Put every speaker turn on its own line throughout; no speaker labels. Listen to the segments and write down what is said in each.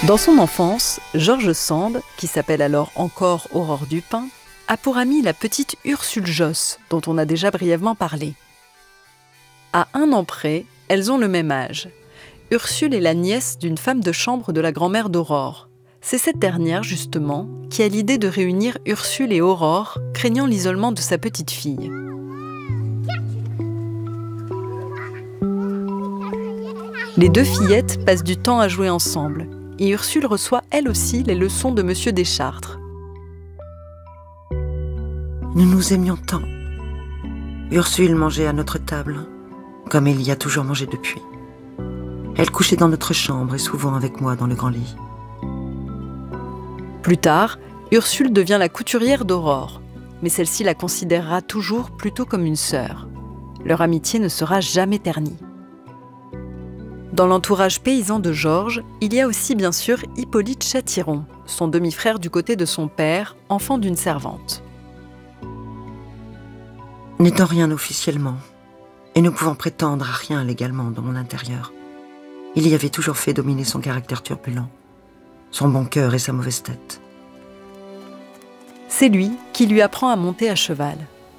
Dans son enfance, George Sand, qui s'appelle alors encore Aurore Dupin, a pour amie la petite Ursule Josse, dont on a déjà brièvement parlé. À 1 an près, elles ont le même âge. Ursule est la nièce d'une femme de chambre de la grand-mère d'Aurore. C'est cette dernière, justement, qui a l'idée de réunir Ursule et Aurore, craignant l'isolement de sa petite fille. Les 2 fillettes passent du temps à jouer ensemble, et Ursule reçoit elle aussi les leçons de Monsieur Deschartres.
Nous nous aimions tant. Ursule mangeait à notre table, comme elle y a toujours mangé depuis. Elle couchait dans notre chambre et souvent avec moi dans le grand lit.
Plus tard, Ursule devient la couturière d'Aurore, mais celle-ci la considérera toujours plutôt comme une sœur. Leur amitié ne sera jamais ternie. Dans l'entourage paysan de Georges, il y a aussi bien sûr Hippolyte Châtiron, son demi-frère du côté de son père, enfant d'une servante.
N'étant rien officiellement, et ne pouvant prétendre à rien légalement dans mon intérieur, il y avait toujours fait dominer son caractère turbulent, son bon cœur et sa mauvaise tête.
C'est lui qui lui apprend à monter à cheval.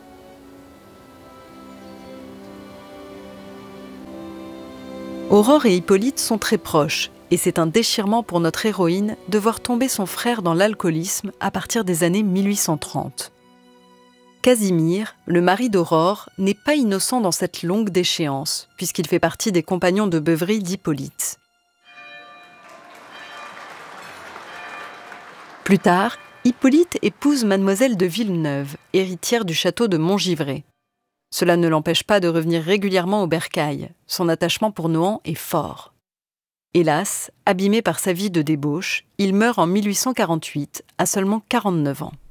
Aurore et Hippolyte sont très proches, et c'est un déchirement pour notre héroïne de voir tomber son frère dans l'alcoolisme à partir des années 1830. Casimir, le mari d'Aurore, n'est pas innocent dans cette longue déchéance, puisqu'il fait partie des compagnons de beuverie d'Hippolyte. Plus tard, Hippolyte épouse mademoiselle de Villeneuve, héritière du château de Montgivray. Cela ne l'empêche pas de revenir régulièrement au bercail. Son attachement pour Nohant est fort. Hélas, abîmé par sa vie de débauche, il meurt en 1848, à seulement 49 ans.